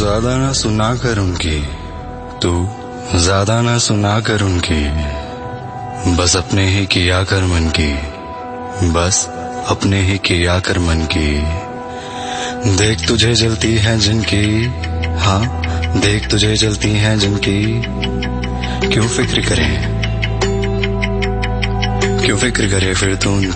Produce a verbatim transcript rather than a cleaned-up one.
ज्यादा ना सुना कर उनकी, तू ज्यादा ना सुना कर उनकी, बस अपने ही किया कर मन की, बस अपने ही किया कर मन की। देख तुझे जलती है जिनकी, हाँ देख तुझे जलती है जिनकी, क्यों फिक्र करें, क्यों फिक्र करे फिर तू।